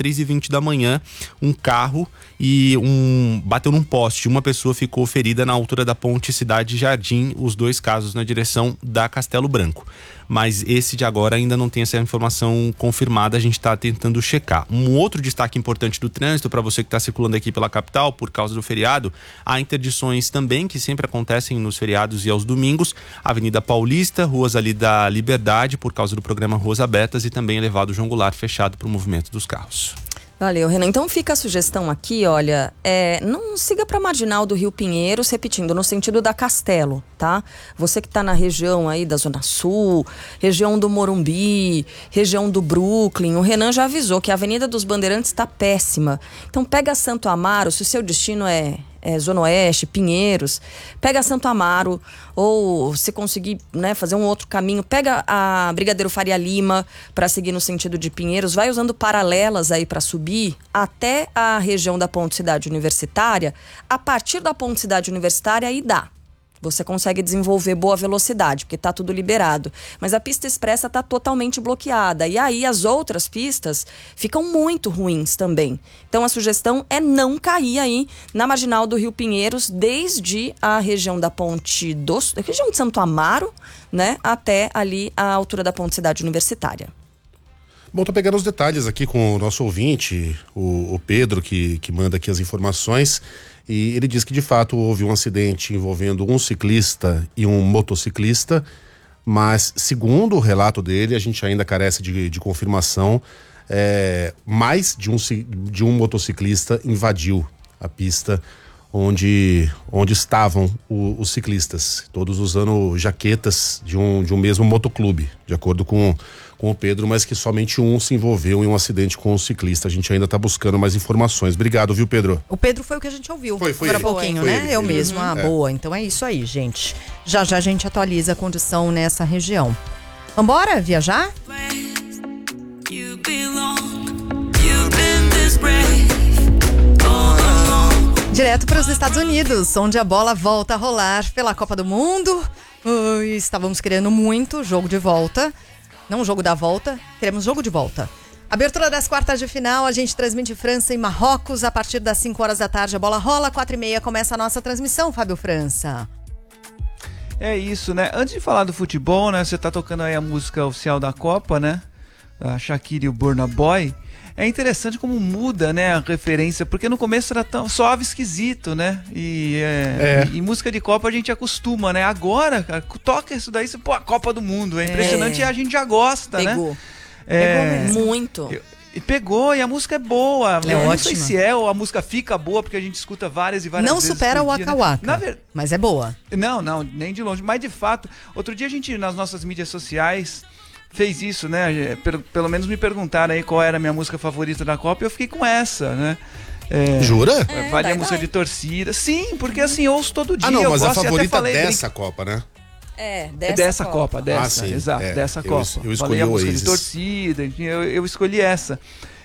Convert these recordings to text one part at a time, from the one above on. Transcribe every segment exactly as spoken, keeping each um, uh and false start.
três e vinte da manhã, um carro e um bateu num poste. Uma pessoa ficou ferida na altura da ponte Cidade Jardim, os dois casos na direção da Castelo Branco. Mas esse de agora ainda não tem essa informação confirmada, a gente está tentando checar. Um outro destaque importante do trânsito para você que está circulando aqui pela capital por causa do feriado, há interdições também que sempre acontecem nos feriados e aos domingos, Avenida Paulista, ruas ali da Liberdade por causa do programa Ruas Abertas e também elevado João Goulart fechado para o movimento dos carros. Valeu, Renan. Então fica a sugestão aqui, olha, é, não siga para Marginal do Rio Pinheiros, repetindo, no sentido da Castelo, tá? Você que tá na região aí da Zona Sul, região do Morumbi, região do Brooklyn, o Renan já avisou que a Avenida dos Bandeirantes tá péssima. Então pega Santo Amaro, se o seu destino é... É, Zona Oeste, Pinheiros, pega Santo Amaro, ou se conseguir, né, fazer um outro caminho, pega a Brigadeiro Faria Lima para seguir no sentido de Pinheiros, vai usando paralelas aí para subir até a região da Ponte Cidade Universitária. A partir da Ponte Cidade Universitária aí dá. Você consegue desenvolver boa velocidade, porque tá tudo liberado. Mas a pista expressa tá totalmente bloqueada. E aí as outras pistas ficam muito ruins também. Então a sugestão é não cair aí na Marginal do Rio Pinheiros, desde a região da Ponte do... da região de Santo Amaro, né, até ali a altura da Ponte Cidade Universitária. Bom, tô pegando os detalhes aqui com o nosso ouvinte, o, o Pedro, que, que manda aqui as informações. E ele diz que de fato houve um acidente envolvendo um ciclista e um motociclista, mas segundo o relato dele, a gente ainda carece de, de confirmação, é, mais de um, de um motociclista invadiu a pista onde, onde estavam o, os ciclistas, todos usando jaquetas de um, de um mesmo motoclube, de acordo com, com o Pedro, mas que somente um se envolveu em um acidente com o ciclista. A gente ainda está buscando mais informações. Obrigado, viu, Pedro? O Pedro foi o que a gente ouviu. Foi, foi Agora ele. há pouquinho, foi né? ele, Eu ele. mesmo. Ah, É. boa. Então é isso aí, gente. Já já a gente atualiza a condição nessa região. Vambora viajar? Direto para os Estados Unidos, onde a bola volta a rolar pela Copa do Mundo. Ui, estávamos querendo muito jogo de volta. Não jogo da volta, queremos jogo de volta. Abertura das quartas de final, a gente transmite França e Marrocos a partir das cinco horas da tarde. A bola rola, quatro e meia começa a nossa transmissão, Fábio França. É isso, né? Antes de falar do futebol, né? Você tá tocando aí a música oficial da Copa, né? A Shakira e o Burna Boy. É interessante como muda, né, a referência, porque no começo era tão suave, esquisito, né? E, é, É. e, e música de Copa a gente acostuma, né? Agora, cara, toca isso daí, você, pô, a Copa do Mundo. É impressionante e a gente já gosta, Pegou. né? É, Pegou muito. eu- E pegou, e a música é boa. É eu não ótima. sei se é ou a música fica boa, porque a gente escuta várias e várias Não vezes. supera o por dia, Waka né? Waka, Na ver... mas é boa. Não, não, nem de longe. Mas de fato, outro dia a gente, nas nossas mídias sociais, fez isso, né? Pelo, pelo menos me perguntaram aí qual era a minha música favorita da Copa e eu fiquei com essa, né? É, Jura? É, vale vai, a música vai. de torcida. Sim, porque assim, eu ouço todo dia. Ah, não, eu mas a gosto, e até favorita falei, dessa Copa, né? É, É dessa, dessa Copa. Copa, dessa, Ah, sim, exato, é. dessa Eu Copa. es- eu escolhi Falei a o música Oasis. de torcida, enfim, eu, eu escolhi essa.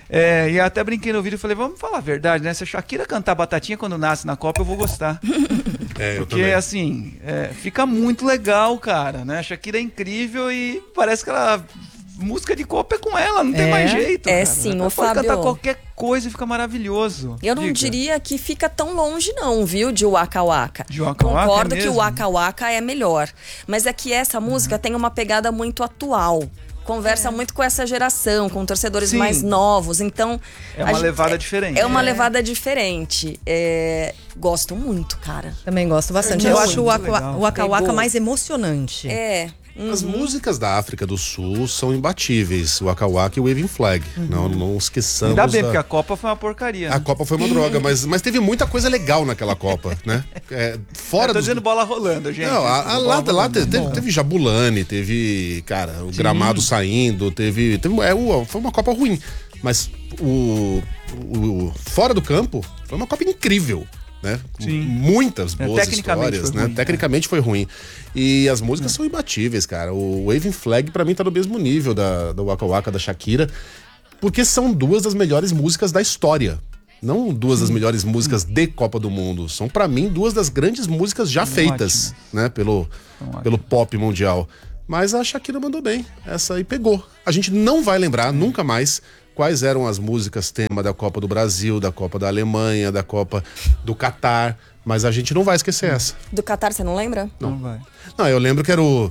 É, e até brinquei no vídeo e falei, vamos falar a verdade, né? Se a Shakira cantar Batatinha quando nasce na Copa, eu vou gostar. É, eu Porque, também. assim, é, fica muito legal, cara, né? A Shakira é incrível e parece que ela... Música de Copa é com ela, não tem É? mais jeito. É cara. sim, Ela ô, pode Fábio. cantar qualquer coisa e fica maravilhoso. Eu não Diga. diria que fica tão longe não, viu, de Waka Waka. De Waka Waka, Concordo é que o mesmo? Waka Waka é melhor. Mas é que essa música tem uma pegada muito atual. Conversa muito com essa geração, com torcedores Sim. mais novos. Então. É a uma gente- levada é- diferente. É uma É. levada diferente. É, gosto muito, cara. Também gosto bastante. É Eu muito acho o Waka legal. o Waka Waka Pegou. mais emocionante. É. As músicas da África do Sul são imbatíveis. O Waka Waka e o Waving Flag. Não, não esqueçamos. Ainda bem, da- porque a Copa foi uma porcaria. A né? Copa foi uma droga, mas, mas teve muita coisa legal naquela Copa, né? É, fora Eu tô dos... dizendo bola rolando, gente. Não, a, a, Bola lá, lá rolando. teve, teve, teve Jabulani, teve, cara, o gramado saindo, teve. teve é, o- foi uma Copa ruim. Mas o, o- fora do campo foi uma Copa incrível. Né? Sim. Muitas É, boas tecnicamente histórias, foi né? ruim, Tecnicamente foi ruim. E as músicas são imbatíveis, cara. O Waving Flag pra mim tá no mesmo nível da, da Waka Waka, da Shakira, porque são duas das melhores músicas da história. Não duas das melhores músicas de Copa do Mundo. São pra mim duas das grandes músicas já São feitas, né? Pelo, São pelo pop mundial. Mas a Shakira mandou bem. Essa aí pegou. A gente não vai lembrar nunca mais quais eram as músicas tema da Copa do Brasil, da Copa da Alemanha, da Copa do Catar, mas a gente não vai esquecer essa. Do Catar, você não lembra? Não. Não vai. Não, eu lembro que era o...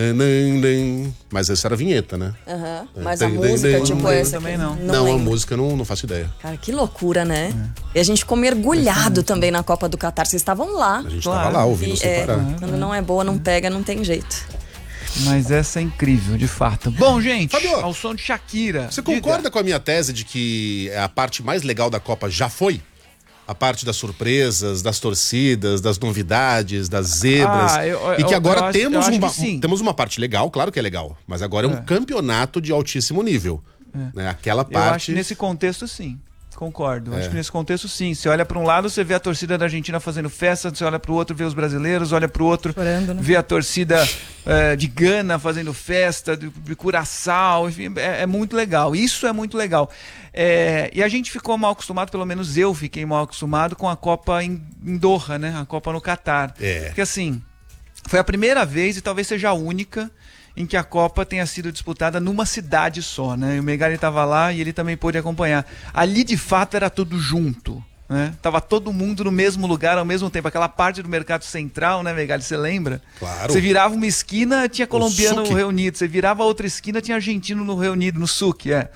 Mas essa era a vinheta, né? Aham. Mas a música, tipo essa. Também não. Não, a lembro. música eu não, não faço ideia. Cara, que loucura, né? E a gente ficou mergulhado também na Copa do Catar. Vocês estavam lá. A gente Claro. tava lá ouvindo E, sem é, parar. quando não é boa, não pega, não tem jeito. Mas essa é incrível, de fato. Bom, gente, Fabio, ao som de Shakira. Você diga. concorda com a minha tese de que a parte mais legal da Copa já foi? A parte das surpresas, das torcidas, das novidades, das zebras. Ah, eu- eu- e que eu agora acho- eu temos, acho uma, que sim. temos uma parte legal, claro que é legal. Mas agora é, um É. campeonato de altíssimo nível. Né? Aquela Eu acho parte. que nesse contexto, sim. Concordo. É. Acho que nesse contexto, sim. Você olha para um lado, você vê a torcida da Argentina fazendo festa, você olha para o outro, vê os brasileiros, olha para o outro, Chorando, né? vê a torcida eh, de Gana fazendo festa, de, de Curaçao, enfim, é, é muito legal. Isso é muito legal. É, e a gente ficou mal acostumado, pelo menos eu fiquei mal acostumado com a Copa em, em Doha, né? A Copa no Catar. É. Porque assim, foi a primeira vez e talvez seja a única em que a Copa tenha sido disputada numa cidade só, né? E o Megali estava lá e ele também pôde acompanhar. Ali, de fato, era tudo junto, né? Tava todo mundo no mesmo lugar ao mesmo tempo. Aquela parte do mercado central, né, Megali? Você lembra? Claro. Você virava uma esquina, tinha colombiano souk. reunido. Você virava outra esquina, tinha argentino no reunido, no souk, é.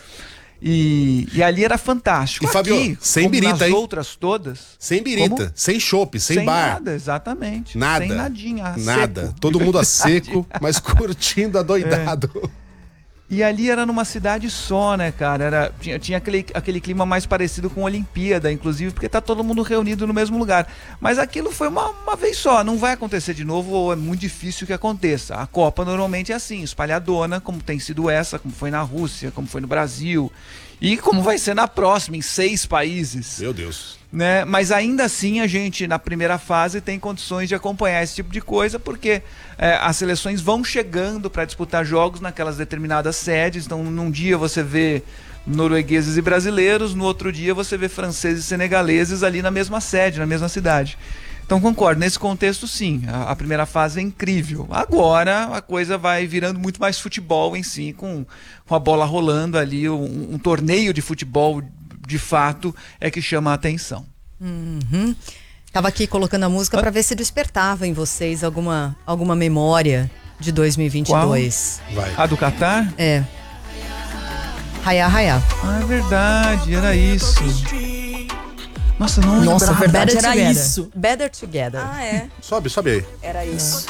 E, e ali era fantástico. E, Fabio, Aqui, sem como birita, nas hein? outras todas... Sem birita, Como? sem chopp, sem, bar. nada, exatamente. Nada. Sem nadinha, a Nada. seco. Todo mundo a seco, mas curtindo adoidado. E ali era numa cidade só, né, cara? Era, tinha tinha aquele, aquele clima mais parecido com a Olimpíada, inclusive, porque tá todo mundo reunido no mesmo lugar. Mas aquilo foi uma, uma vez só, não vai acontecer de novo, ou é muito difícil que aconteça. A Copa normalmente é assim, espalhadona, como tem sido essa, como foi na Rússia, como foi no Brasil, e como vai ser na próxima, em seis países. Meu Deus. Né? Mas ainda assim a gente na primeira fase tem condições de acompanhar esse tipo de coisa, porque é, as seleções vão chegando para disputar jogos naquelas determinadas sedes. Então num dia você vê noruegueses e brasileiros, no outro dia você vê franceses e senegaleses ali na mesma sede, na mesma cidade. Então concordo, nesse contexto sim, a, a primeira fase é incrível. Agora a coisa vai virando muito mais futebol em si, com, com a bola rolando ali, um, um torneio de futebol de fato é que chama a atenção. Uhum. Tava aqui colocando a música para ver se despertava em vocês alguma, alguma memória de dois mil e vinte e dois. Vai. A do Catar? É. Raiá, raiá. Ah, é verdade, era isso. Nossa, não Nossa, lembrava. verdade Better era Together. isso. Better Together. Ah, é. Sobe, sobe aí. Era isso.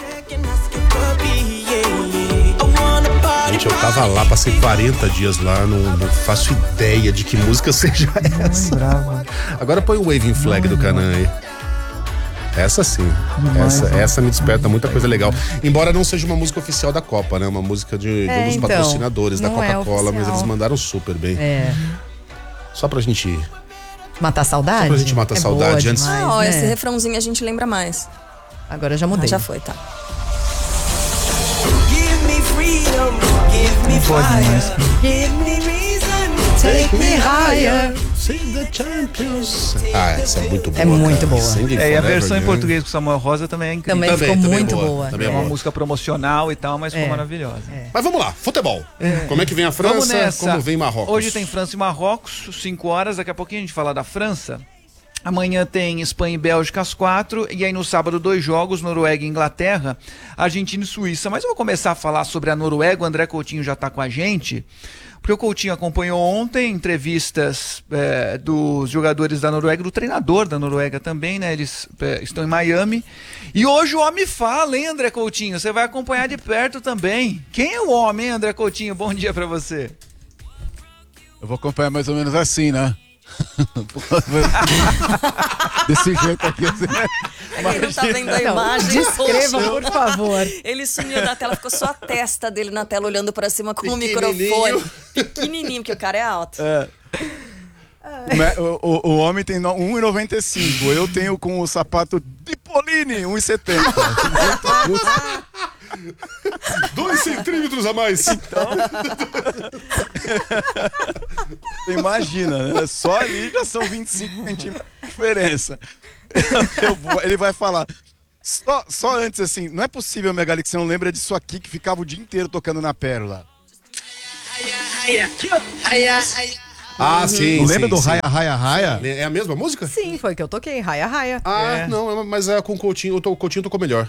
Gente, eu tava lá, passei quarenta dias lá, não, não faço ideia de que música seja essa. Lembrava. Agora põe o Waving Flag do Canaan aí. Essa sim. Essa, essa me desperta muita coisa legal. Embora não seja uma música oficial da Copa, né? Uma música de, de É, um dos então, patrocinadores da não é Coca-Cola, mas oficial. eles mandaram super bem. É. Só pra gente. Matar a saudade? Só pra gente matar a É saudade boa antes- demais, Ah, ó, né? esse refrãozinho a gente lembra mais. Agora já Ah, mudei. já foi, tá. Não pode mais. Take me higher. Save the Champions. Ah, essa é muito boa. É muito cara. boa. Singing É, e a Forever, versão em né? português com Samuel Rosa também é incrível. Também, Também, ficou também é muito boa, boa. também É é uma boa. música promocional e tal, mas ficou É. maravilhosa. Mas vamos lá, futebol. Como é que vem a França? Vamos nessa. Como vem Marrocos? Hoje tem França e Marrocos, cinco horas. Daqui a pouquinho a gente fala da França. Amanhã tem Espanha e Bélgica às quatro. E aí no sábado, dois jogos, Noruega e Inglaterra, Argentina e Suíça. Mas eu vou começar a falar sobre a Noruega. O André Coutinho já está com a gente. Porque o Coutinho acompanhou ontem entrevistas é, dos jogadores da Noruega, do treinador da Noruega também, né? Eles é, estão em Miami. E hoje o homem fala, hein, André Coutinho? Você vai acompanhar de perto também. Quem é o homem, hein, André Coutinho? Bom dia pra você. Eu vou acompanhar mais ou menos assim, né? Desse jeito aqui. Assim, né? É que ele não tá vendo a Não, imagem. descreva, poxa. por favor. Ele sumiu da tela, ficou só a testa dele na tela, olhando pra cima com o Pequenininho. microfone. Pequenininho, porque o cara é alto. O, o, o homem tem no- um e noventa e cinco. Eu tenho com o sapato de Polini, um e setenta. Dois centímetros a mais. Imagina, né? Só ali já são vinte e cinco centímetros de diferença. Eu vou- ele vai falar. Só, só antes, assim, não é possível, Megali, que você não lembra disso aqui que ficava o dia inteiro tocando na Pérola. Ah, sim, Não sim, lembra do sim. Raia, Raia, Raia? É a mesma música? Sim, foi que eu toquei. Raia, raia. Ah, É. não, mas é com o Coutinho. O Coutinho tocou melhor.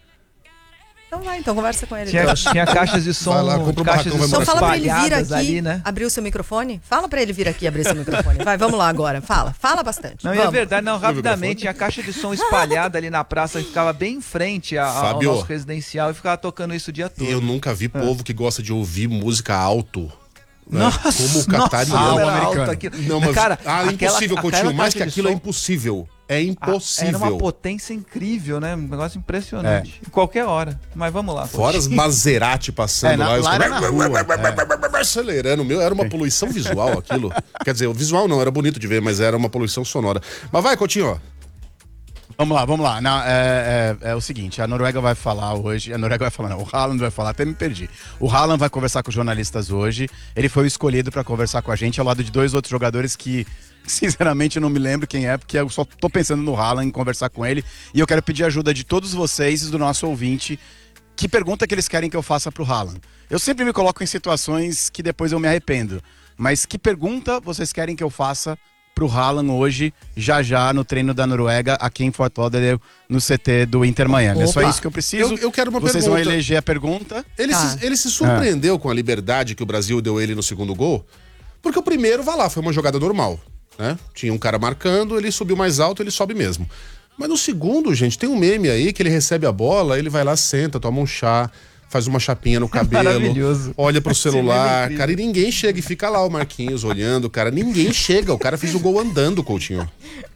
Então vai, então conversa com ele. Tinha, então. tinha caixas de som, Vai lá, compra um caixas barracão, de vai som Então morar fala pra ele vir espalhadas aqui, ali, né? abrir o seu microfone. Fala pra ele vir aqui abrir seu microfone. Vai, vamos lá agora. Fala, fala bastante. Não, e vamos. é verdade, não, rapidamente, tinha caixa de som espalhada ali na praça, que ficava bem em frente a- ao Fábio. nosso residencial e ficava tocando isso o dia todo. Eu nunca vi povo que gosta de ouvir música alto. Né? Nossa, Como o nossa, catariano. era alto americano. aquilo. Não, mas, cara, ah, aquela- impossível, Coutinho. aquela Mais que caixa de aquilo é som- impossível. É Ah, impossível. Era uma potência incrível, né? Um negócio impressionante. Em qualquer hora. Mas vamos lá. Fora as Coutinho. Maserati passando É, na- lá. os lá caras- era na rua, Acelerando. Meu, era uma poluição visual aquilo. Quer dizer, o visual não, era bonito de ver, mas era uma poluição sonora. Mas vai, Coutinho, ó. Vamos lá, vamos lá. Não, é, é- é o seguinte, a Noruega vai falar hoje, a Noruega vai falar, não, o Haaland vai falar, até me perdi. O Haaland vai conversar com os jornalistas hoje, ele foi o escolhido para conversar com a gente, ao lado de dois outros jogadores que, sinceramente, eu não me lembro quem é, porque eu só tô pensando no Haaland, em conversar com ele, e eu quero pedir ajuda de todos vocês e do nosso ouvinte, que pergunta que eles querem que eu faça pro Haaland. Eu sempre me coloco em situações que depois eu me arrependo, mas que pergunta vocês querem que eu faça pro Haaland hoje, já já, no treino da Noruega, aqui em Fort Lauderdale, no C T do Inter Miami. É só Opa. isso que eu preciso. Eu- eu quero uma Vocês pergunta. vão eleger a pergunta. Ele, Tá. se, ele se surpreendeu com a liberdade que o Brasil deu ele no segundo gol, porque o primeiro, vai lá, foi uma jogada normal, né? Tinha um cara marcando, ele subiu mais alto, ele sobe mesmo. Mas no segundo, gente, tem um meme aí que ele recebe a bola, ele vai lá, senta, toma um chá, faz uma chapinha no cabelo, Maravilhoso. olha pro Esse meme é celular, incrível. cara, e ninguém chega, e fica lá o Marquinhos olhando, cara, ninguém chega, o cara fez o gol andando, Coutinho.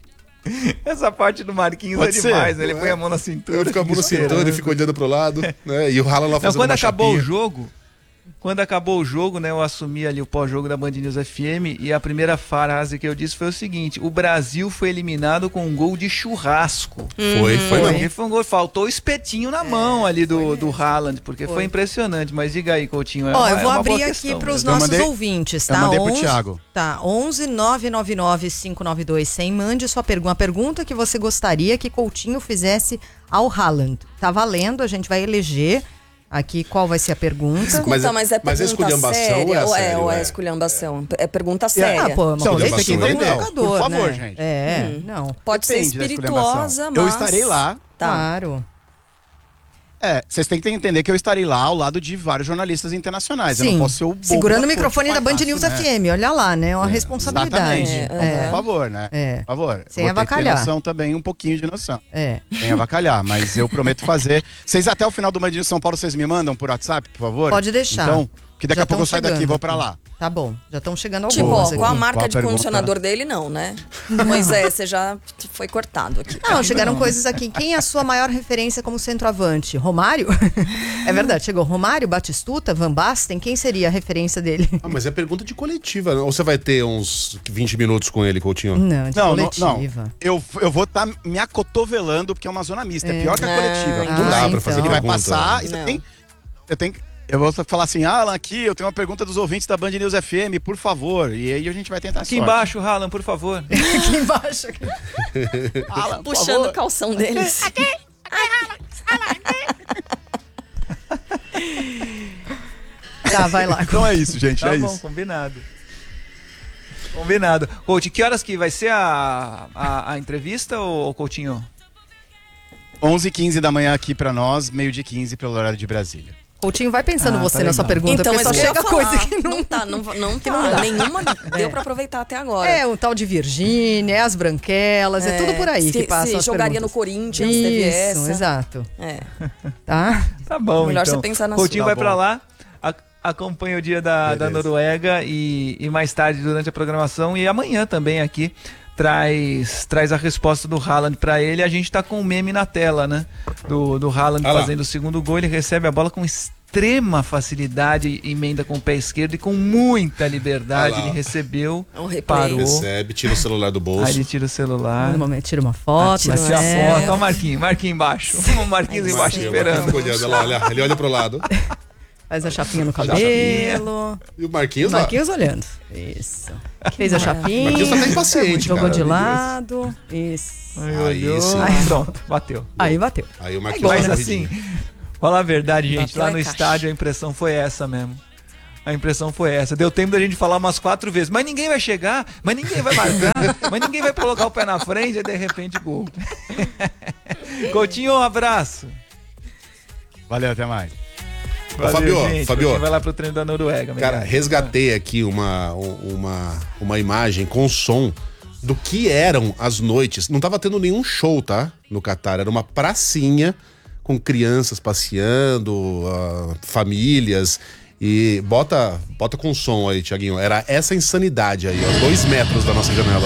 Essa parte do Marquinhos Pode é ser. demais, né? Ele põe a mão na cintura. Ele fica a mão na esperando. cintura e fica olhando pro lado, né? E o Haaland lá Não, fazendo quando uma acabou chapinha. o jogo, quando acabou o jogo, né, eu assumi ali o pós-jogo da Band News F M e a primeira frase que eu disse foi o seguinte: o Brasil foi eliminado com um gol de churrasco. Foi, foi Porque mesmo. foi um gol, faltou o espetinho na mão ali do, do Haaland, porque foi. impressionante. Mas diga aí, Coutinho. É Ó, uma, eu vou é uma boa abrir questão aqui para os mesmo. Eu nossos mandei- ouvintes, eu tá? mandei pro onze Thiago. Tá, onze nove nove nove cinco nove dois cem. Mande sua pergunta. A pergunta que você gostaria que Coutinho fizesse ao Haaland. Tá valendo, a gente vai eleger aqui qual vai ser a pergunta. Escuta, Mas é- mas é mas é pergunta esculhambação séria ou é ou é, sério, ou é é? esculhambação? É pergunta séria. Ah, pô, uma Então, coisa tem que do entender. jogador, Por favor, né? gente. É, não. Pode Depende ser da espirituosa, esculhambação. mas... Eu estarei lá. Tá. Claro. É, vocês têm que entender que eu estarei lá ao lado de vários jornalistas internacionais. Eu Sim, não posso ser o bobo segurando o da microfone da corte, Band palhaço, News né? F M, olha lá, né? É uma responsabilidade. Exatamente. É, Por favor, né? É. Por favor. Sem Vou ter que ter avacalhar. noção também, um pouquinho de noção. É. Sem avacalhar, mas eu prometo fazer. Vocês até o final do Band News São Paulo, vocês me mandam por WhatsApp, por favor? Pode deixar. Então, que daqui Já a pouco tão eu saio daqui e chegando vou pra aqui. lá. Tá bom, já estão chegando Tipo, algumas ó, qual a aqui. marca Qual a de pergunta? condicionador dele, não, né? Moisés, você já foi cortado aqui. Não, chegaram coisas aqui. Quem é a sua maior referência como centroavante? Romário? É verdade, chegou Romário, Batistuta, Van Basten. Quem seria a referência dele? Ah, mas é pergunta de coletiva, né? Ou você vai ter uns vinte minutos com ele, Coutinho? Não, de Não, não, coletiva. não. Eu, eu vou estar me acotovelando, porque é uma zona mista. É, pior que a Ah, coletiva. entendi. Não dá Ah, pra fazer então. Ele vai pergunta. passar e Não. você tem. Eu tenho que- Eu vou falar assim, Alan, aqui eu tenho uma pergunta dos ouvintes da Band News F M, por favor. E aí a gente vai tentar a Aqui sorte. embaixo, Haaland, por favor. Aqui embaixo. Alan, por Puxando favor. o calção deles. Tá, vai lá. Então é isso, gente, Tá é bom, isso. combinado. Combinado. Coutinho, que horas que vai ser a, a, a entrevista, ou, ou Coutinho? onze e quinze da manhã aqui pra nós, meio-dia e quinze pelo horário de Brasília. Coutinho, vai pensando Ah, você tá na sua legal. pergunta, Então, porque mas só eu ia chega falar, coisa que não... não tá, não, não tá. não dá. Nenhuma deu pra aproveitar até agora. É, o tal de Virgínia, é as branquelas, é, tudo por aí se, que passa se as jogaria perguntas. no Corinthians, teve Isso, essa. exato. É. Tá? Tá bom, Melhor então. você pensar na Coutinho sua. vai Tá pra bom. lá, a- acompanha o dia da, da Beleza. Noruega e, e mais tarde, durante a programação, e amanhã também aqui, traz, traz a resposta do Haaland pra ele. A gente tá com um meme na tela, né? Do, do Haaland Ah lá. fazendo o segundo gol, ele recebe a bola com extrema facilidade, emenda com o pé esquerdo e com muita liberdade. Ah lá. Ele recebeu, É um replay. parou, Recebe, tira o celular do bolso. aí ele tira o celular. No momento, tira uma foto. Tira tira a uma né? foto, selfie. ó o Marquinhos, Marquinhos embaixo. O Marquinhos Ai, embaixo sim. esperando. Fica olhando, olha lá, olha, ele olha pro lado. Faz a chapinha no cabelo. E o Marquinhos lá. Marquinhos olhando. Isso. Fez a chapinha. Marquinhos tá até impaciente, Jogou cara. de lado. Isso. Aí, Aí olhou. sim. Aí, pronto, bateu. Aí bateu. Aí o Marquinhos Mas tá assim, sorridinho. falar a verdade, gente, Bateu lá a no caixa. estádio a impressão foi essa mesmo. A impressão foi essa. Deu tempo da gente falar umas quatro vezes. Mas ninguém vai chegar, mas ninguém vai marcar, mas ninguém vai colocar o pé na frente e de repente gol. Coutinho, um abraço. Valeu, até mais. Valeu, Fabio, gente. Fabio. Coutinho vai lá pro treino da Noruega. Cara, obrigado. resgatei aqui uma, uma, uma imagem com som do que eram as noites. Não tava tendo nenhum show, tá? No Catar. Era uma pracinha com crianças passeando, uh, famílias. E bota, bota com som aí, Thiaguinho. Era essa insanidade aí, ó. Dois metros da nossa janela.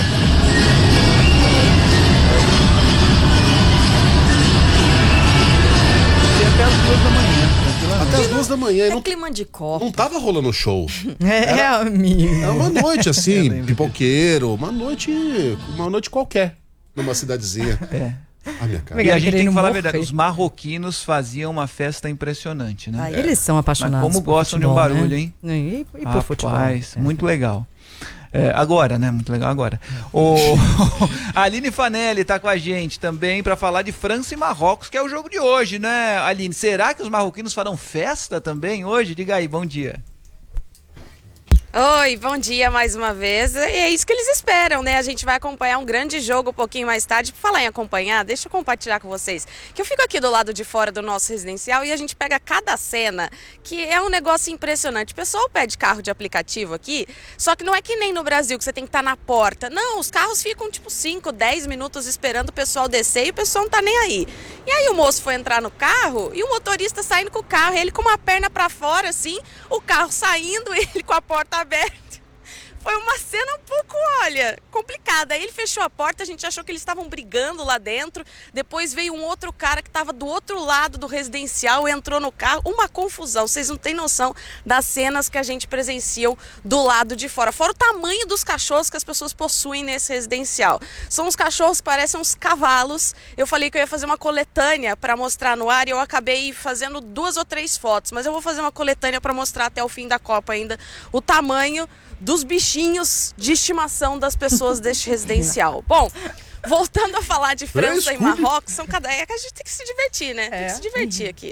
Até as duas da manhã, tranquilamente. Até as duas da manhã. E É não, clima de copa. não tava rolando show. É, amigo. Era uma noite assim, pipoqueiro. Uma noite, uma noite qualquer. Numa cidadezinha. É. Ah, minha cara. E a gente tem que falar a morrer. verdade, os marroquinos faziam uma festa impressionante, né? Ah, eles são apaixonados. Mas como por gostam de um futebol, barulho, né? hein? E, e por Rapaz, futebol. muito legal. É, agora, né? Muito legal agora. O a Aline Fanelli tá com a gente também para falar de França e Marrocos, que é o jogo de hoje, né, Aline? Será que os marroquinos farão festa também hoje? Diga aí, bom dia. Oi, bom dia mais uma vez. E é isso que eles esperam, né? A gente vai acompanhar um grande jogo um pouquinho mais tarde. Por falar em acompanhar, deixa eu compartilhar com vocês que eu fico aqui do lado de fora do nosso residencial e a gente pega cada cena, que é um negócio impressionante. O pessoal pede carro de aplicativo aqui, só que não é que nem no Brasil, que você tem que estar na porta. Não, os carros ficam tipo cinco, dez minutos esperando o pessoal descer e o pessoal não tá nem aí. E aí o moço foi entrar no carro e o motorista saindo com o carro, ele com uma perna pra fora assim, o carro saindo, ele com a porta aberta. Foi uma cena um pouco, olha, complicada. Aí ele fechou a porta, a gente achou que eles estavam brigando lá dentro. Depois veio um outro cara que estava do outro lado do residencial, entrou no carro. Uma confusão, vocês não têm noção das cenas que a gente presenciou do lado de fora. Fora o tamanho dos cachorros que as pessoas possuem nesse residencial. São uns cachorros que parecem uns cavalos. Eu falei que eu ia fazer uma coletânea para mostrar no ar e eu acabei fazendo duas ou três fotos. Mas eu vou fazer uma coletânea para mostrar até o fim da Copa ainda o tamanho dos bichinhos de estimação das pessoas deste residencial. Bom, voltando a falar de França e Marrocos, são cada... é que a gente tem que se divertir, né? Tem que se divertir aqui.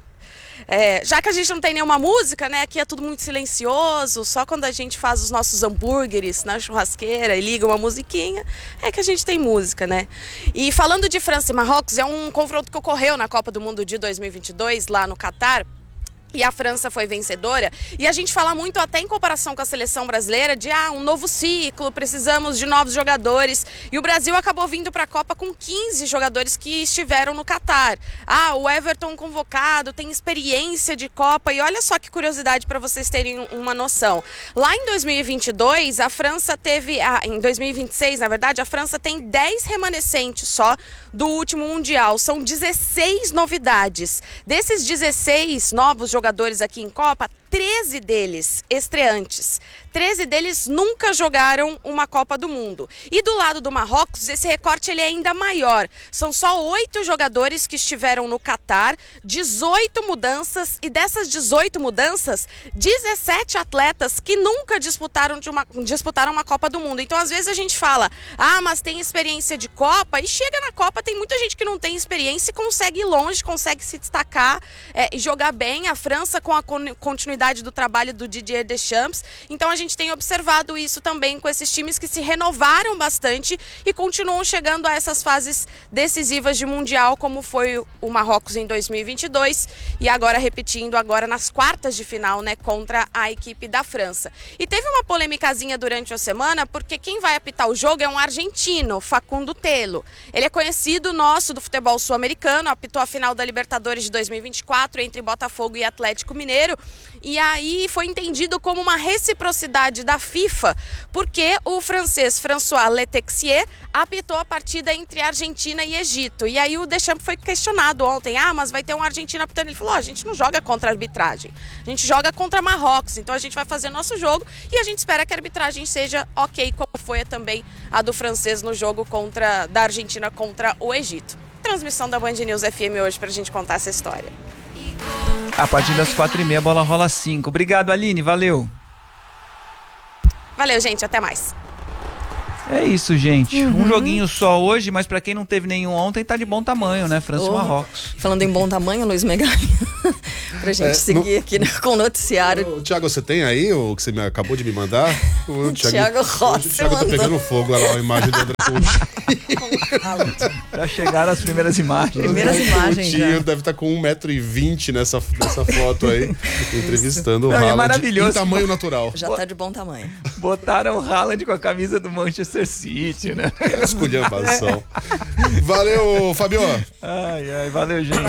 É, já que a gente não tem nenhuma música, né? Aqui é tudo muito silencioso, só quando a gente faz os nossos hambúrgueres na churrasqueira e liga uma musiquinha, é que a gente tem música, né? E falando de França e Marrocos, é um confronto que ocorreu na Copa do Mundo de dois mil e vinte e dois, lá no Catar. E a França foi vencedora. E a gente fala muito, até em comparação com a seleção brasileira, de ah, um novo ciclo, precisamos de novos jogadores. E o Brasil acabou vindo para a Copa com quinze jogadores que estiveram no Catar. Ah, o Everton convocado, tem experiência de Copa. E olha só que curiosidade para vocês terem uma noção. Lá em dois mil e vinte e dois, a França teve... Ah, em dois mil e vinte e seis, na verdade, a França tem dez remanescentes só do último Mundial. São dezesseis novidades. Desses dezesseis novos jogadores, jogadores aqui em Copa, treze deles estreantes. treze deles nunca jogaram uma Copa do Mundo. E do lado do Marrocos, esse recorte ele é ainda maior. São só oito jogadores que estiveram no Catar, dezoito mudanças, e dessas dezoito mudanças, dezessete atletas que nunca disputaram, de uma, disputaram uma Copa do Mundo. Então, às vezes a gente fala, ah, mas tem experiência de Copa, e chega na Copa, tem muita gente que não tem experiência e consegue ir longe, consegue se destacar é, e jogar bem. A França com a continuidade do trabalho do Didier Deschamps. Então a gente tem observado isso também com esses times que se renovaram bastante e continuam chegando a essas fases decisivas de Mundial, como foi o Marrocos em dois mil e vinte e dois e agora repetindo agora nas quartas de final, né, contra a equipe da França. E teve uma polêmicazinha durante a semana, porque quem vai apitar o jogo é um argentino, Facundo Telo. Ele é conhecido nosso do futebol sul-americano, apitou a final da Libertadores de dois mil e vinte e quatro entre Botafogo e Atlético Mineiro. E aí foi entendido como uma reciprocidade da FIFA, porque o francês François Letexier apitou a partida entre Argentina e Egito. E aí o Deschamps foi questionado ontem, ah, mas vai ter um argentino apitando. Ele falou, oh, a gente não joga contra a arbitragem, a gente joga contra Marrocos, então a gente vai fazer nosso jogo e a gente espera que a arbitragem seja ok, como foi também a do francês no jogo contra, da Argentina contra o Egito. Transmissão da Band News F M hoje pra gente contar essa história. A partir das quatro e meia, a bola rola cinco. Obrigado, Aline. Valeu. Valeu, gente. Até mais. É isso, gente. Uhum. Um joguinho só hoje, mas pra quem não teve nenhum ontem, tá de bom tamanho, né? França e Oh. Marrocos. Falando em bom tamanho, Luiz Megali, pra gente É, seguir não- aqui né, com o noticiário. Ô, Thiago, você tem aí o que você me acabou de me mandar? O Thiago Rossi O Thiago tá mandou. pegando fogo lá, a imagem do André Coutinho. Já chegaram as primeiras imagens. Primeiras imagens, Coutinho já. deve estar com um metro e vinte nessa, nessa foto aí, entrevistando o Não, é Haaland maravilhoso. em tamanho natural. Já tá de bom tamanho. Botaram o Haaland com a camisa do Manchester City, né? Esculhambação. Valeu, Fabio. Ai, ai, valeu, gente.